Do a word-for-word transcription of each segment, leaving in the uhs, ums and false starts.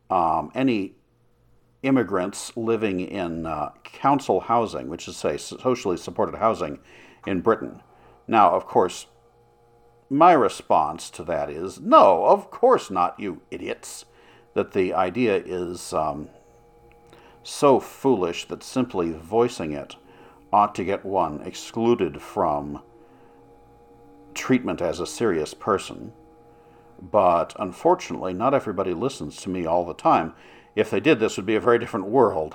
um, any immigrants living in uh, council housing, which is, say, socially supported housing in Britain. Now, of course, my response to that is no, of course not, you idiots. That the idea is um, so foolish that simply voicing it ought to get one excluded from treatment as a serious person. But unfortunately, not everybody listens to me all the time. If they did, this would be a very different world.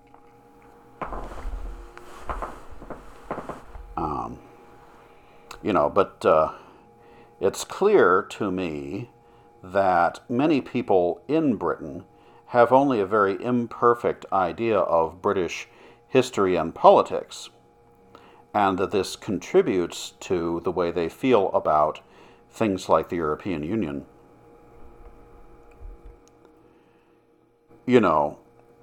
Um, you know, but uh, it's clear to me that many people in Britain have only a very imperfect idea of British history and politics, and that this contributes to the way they feel about things like the European Union. You know,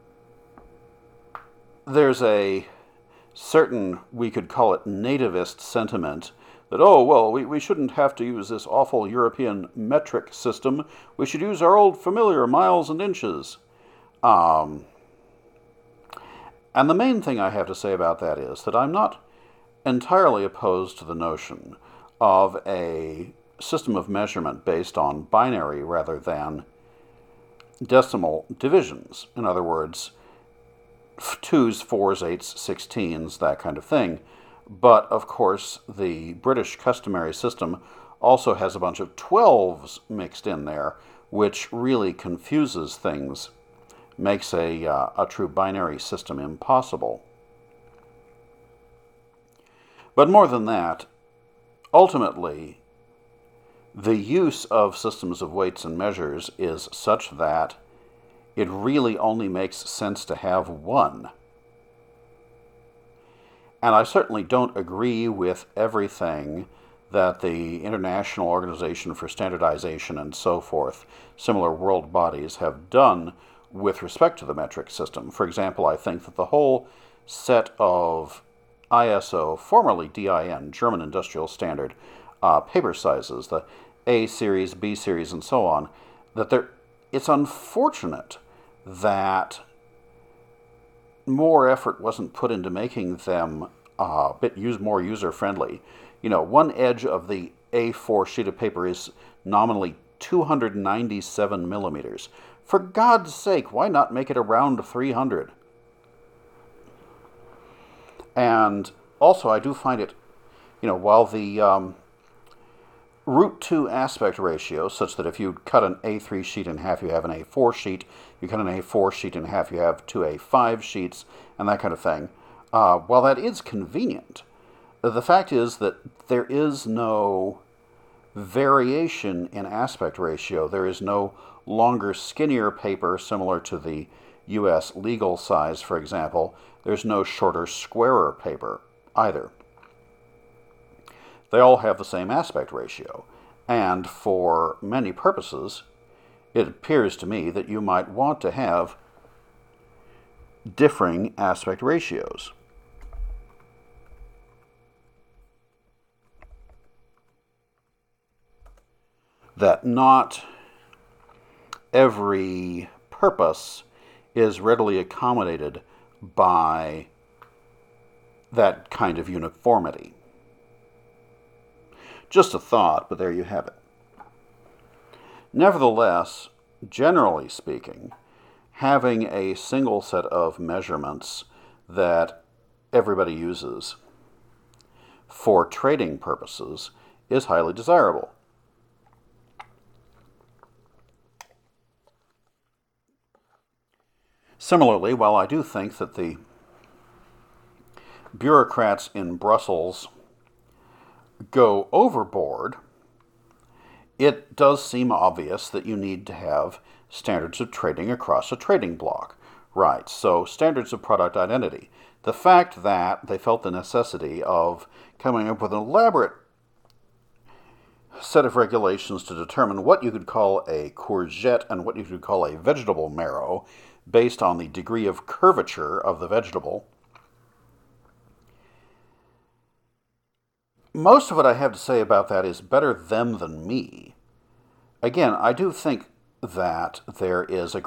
there's a certain, we could call it nativist sentiment that, oh, well, we, we shouldn't have to use this awful European metric system. We should use our old familiar miles and inches. Um, and the main thing I have to say about that is that I'm not entirely opposed to the notion of a system of measurement based on binary rather than decimal divisions. In other words, twos, fours, eights, sixteens, that kind of thing. But, of course, the British customary system also has a bunch of twelves mixed in there, which really confuses things, makes a, uh, a true binary system impossible. But more than that, ultimately, the use of systems of weights and measures is such that it really only makes sense to have one. And I certainly don't agree with everything that the International Organization for Standardization and so forth, similar world bodies, have done with respect to the metric system. For example, I think that the whole set of I S O, formerly D I N, German Industrial Standard, uh, paper sizes, the A series, B series, and so on, that there, it's unfortunate that more effort wasn't put into making them uh, a bit use, more user-friendly. You know, one edge of the A four sheet of paper is nominally two hundred ninety-seven millimeters. For God's sake, why not make it around three hundred? And also, I do find it, you know, while the um, root two aspect ratio, such that if you cut an A three sheet in half, you have an A four sheet, you cut an A four sheet in half, you have two A five sheets, and that kind of thing, uh, while that is convenient, the fact is that there is no variation in aspect ratio. There is no longer, skinnier paper similar to the U S legal size, for example. There's no shorter, squarer paper either. They all have the same aspect ratio, and for many purposes, it appears to me that you might want to have differing aspect ratios. That not every purpose is readily accommodated by that kind of uniformity. Just a thought, but there you have it. Nevertheless, generally speaking, having a single set of measurements that everybody uses for trading purposes is highly desirable. Similarly, while I do think that the bureaucrats in Brussels go overboard, it does seem obvious that you need to have standards of trading across a trading block. Right, so standards of product identity. The fact that they felt the necessity of coming up with an elaborate set of regulations to determine what you could call a courgette and what you could call a vegetable marrow based on the degree of curvature of the vegetable. Most of what I have to say about that is better them than me. Again, I do think that there is a